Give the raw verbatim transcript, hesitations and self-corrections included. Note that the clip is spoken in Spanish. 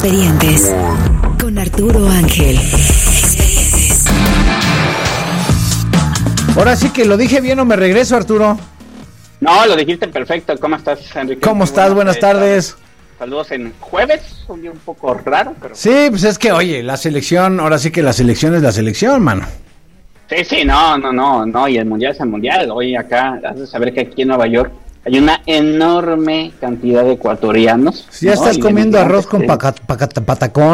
Expedientes con Arturo Ángel. Expedientes. Ahora sí que lo dije bien o me regreso, Arturo. No, lo dijiste perfecto. ¿Cómo estás, Enrique? ¿Cómo estás? Buenas tardes. Saludos en jueves, un día un poco raro, pero... Sí, pues es que, oye, la selección, ahora sí que la selección es la selección, mano. Sí, sí, no, no, no, no, y el mundial es el mundial. Hoy acá, has de saber que aquí en Nueva York hay una enorme cantidad de ecuatorianos. Si ya ¿no? estás Y comiendo de arroz con migrantes, paca- paca- patacón.